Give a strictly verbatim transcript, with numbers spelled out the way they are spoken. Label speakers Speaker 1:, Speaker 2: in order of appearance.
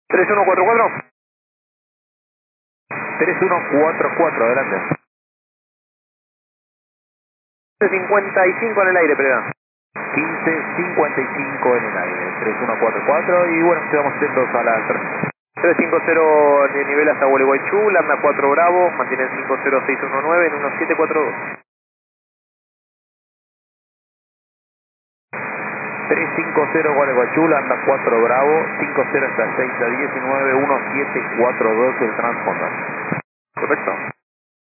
Speaker 1: tres uno cuatro cuatro. tres uno cuatro cuatro, adelante. cincuenta y cinco en el aire, perdón. quince cincuenta y cinco en el aire, tres uno cuatro cuatro y bueno, quedamos atentos a la tercera. tres cinco cero de nivel hasta Gualeguaychú, lambda cuatro Bravo, mantienen cinco cero seis uno nueve en uno siete cuatro dos. tres cinco cero Gualeguaychú, lambda cuatro Bravo, cinco cero hasta seis a diecinueve, uno siete cuatro dos el transponder. Correcto.